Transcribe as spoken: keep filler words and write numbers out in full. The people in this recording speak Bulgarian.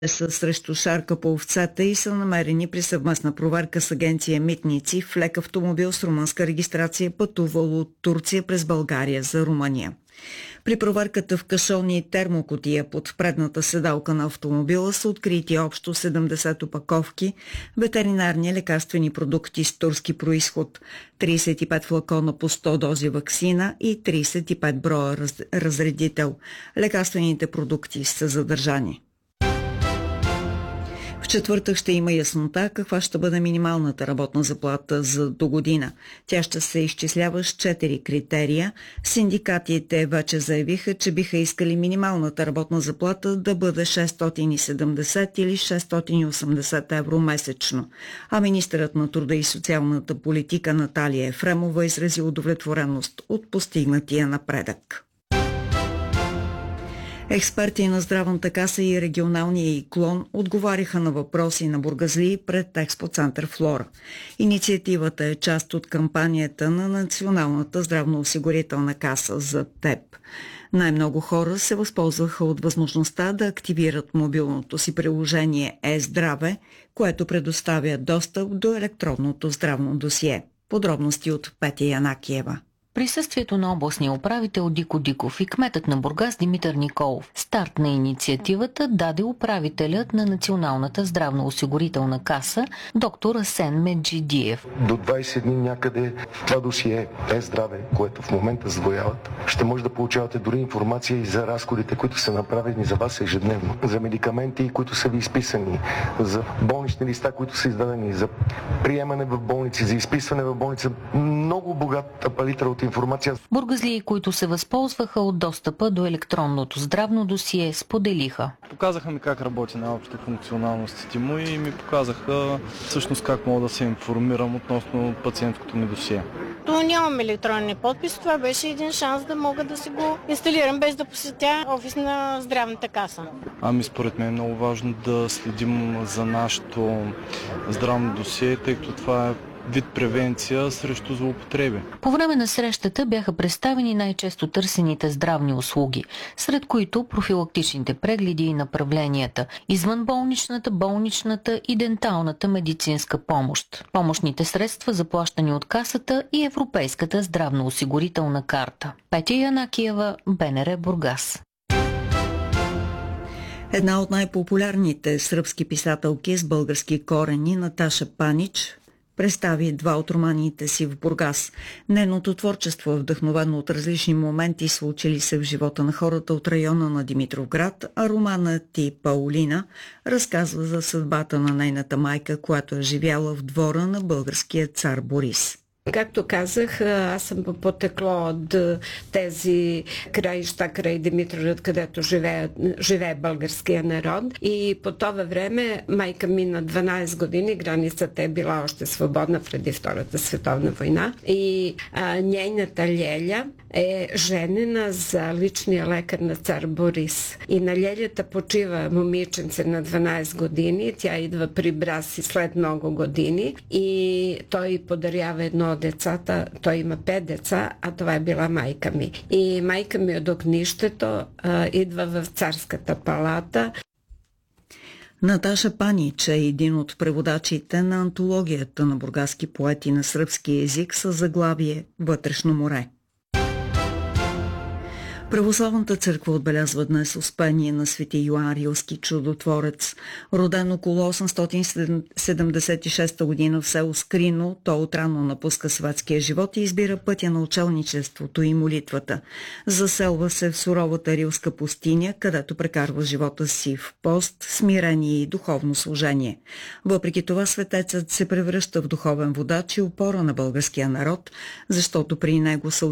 са срещу шарка по овцата и са намерени при съвместна проверка с агенция Митници в лек автомобил с румънска регистрация, пътувал от Турция през България за Румъния. При проверката в кашони и термокутия под предната седалка на автомобила са открити общо седемдесет опаковки ветеринарни лекарствени продукти с турски происход, тридесет и пет флакона по сто дози ваксина и тридесет и пет броя раз... разредител. Лекарствените продукти са задържани. В четвъртък ще има яснота каква ще бъде минималната работна заплата за до година. Тя ще се изчислява с четири критерия. Синдикатите вече заявиха, че биха искали минималната работна заплата да бъде шестстотин и седемдесет или шестстотин и осемдесет евро месечно. А министърът на труда и социалната политика Наталия Ефремова изрази удовлетвореност от постигнатия напредък. Експерти на Здравната каса и регионалния й клон отговаряха на въпроси на бургазлии пред Експоцентър Флора. Инициативата е част от кампанията на Националната здравноосигурителна каса за теб. Най-много хора се възползваха от възможността да активират мобилното си приложение Е-здраве, което предоставя достъп до електронното здравно досие. Подробности от Петя Янакиева. Присъствието на областния управител Дико Диков и кметът на Бургас Димитър Николов. Старт на инициативата даде управителят на Националната здравноосигурителна каса доктор Асен Меджидиев. До двадесет дни някъде това досие Е-здраве, което в момента задвояват, ще може да получавате дори информация и за разходите, които са направени за вас ежедневно, за медикаменти, които са ви изписани, за болнични листа, които са издадени, за приемане в болници, за изписване в болница. Много богата палитра от информация. Бургазлии, които се възползваха от достъпа до електронното здравно досие, споделиха. Показаха ми как работи наобщо функционалностите му и ми показаха всъщност как мога да се информирам относно пациентското ми досие. То нямам електронен подпис, това беше един шанс да мога да си го инсталирам без да посетя офис на Здравната каса. Ами според мен е много важно да следим за нашето здравно досие, тъй като това е вид превенция срещу злоупотреби. По време на срещата бяха представени най-често търсените здравни услуги, сред които профилактичните прегледи и направленията, извънболничната, болничната и денталната медицинска помощ, помощните средства, заплащани от касата и Европейската здравноосигурителна карта. Петя Янакиева, БНР Бургас. Една от най-популярните сръбски писателки с български корени, Наташа Панич, представи два от романите си в Бургас. Нейното творчество е вдъхновено от различни моменти, случили се в живота на хората от района на Димитровград, а романът ти Паулина разказва за съдбата на нейната майка, която е живяла в двора на българския цар Борис. Както казах, аз съм потекло от тези краища край Димитровград, където живее, живее българския народ. И по това време майка ми на дванадесет години, границата е била още свободна преди Втората световна война. И а, нейната Леля е женена за личния лекар на цар Борис. И на Лелята почива момиченце на дванадесет години. Тя идва при брат си след много години и той подарява едно от децата. Той има пет деца, а това е била майка ми. И майка ми от огнището а, идва в царската палата. Наташа Панич е един от преводачите на антологията на бургаски поети на сръбски език със заглавие «Вътрешно море». Православната църква отбелязва днес успение на свети Йоан Рилски чудотворец. Роден около осемстотин седемдесет и шеста година в село Скрино, той отрано напуска светския живот и избира пътя на учелничеството и молитвата. Заселва се в суровата рилска пустиня, където прекарва живота си в пост, смирение и духовно служение. Въпреки това светецът се превръща в духовен водач и опора на българския народ, защото при него са